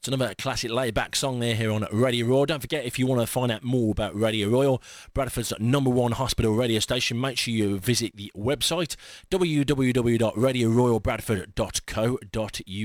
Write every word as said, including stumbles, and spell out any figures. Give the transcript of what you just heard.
It's another classic laid-back song there here on Radio Royal. Don't forget, if you want to find out more about Radio Royal, Bradford's number one hospital radio station, make sure you visit the website w w w dot radio royal bradford dot co dot u k.